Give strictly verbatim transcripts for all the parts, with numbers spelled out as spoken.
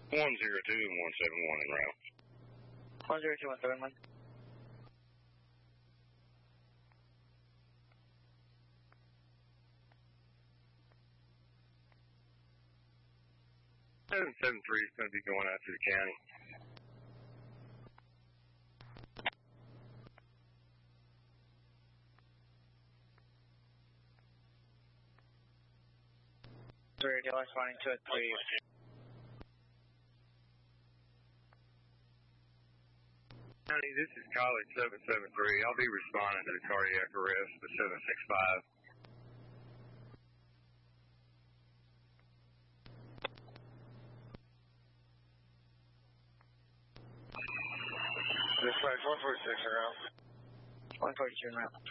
one zero two and one seven one en route. one zero two, one seven one. seven seven three is going to be going out to the county. Radio responding to it, please. County, this is College seven seven three. I'll be responding to the cardiac arrest for seven six five. Dispatch one forty-six en route. one forty-two en route.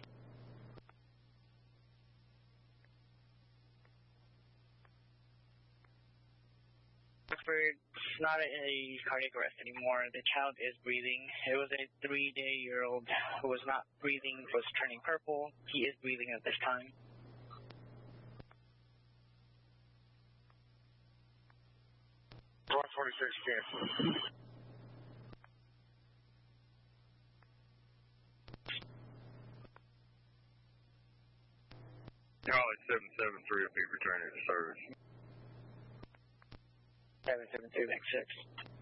It's not a cardiac arrest anymore. The child is breathing. It was a three-day-year-old who was not breathing, was turning purple. He is breathing at this time. one forty-six cancel. College seven seven three will be returning to service. seven seven two, next six.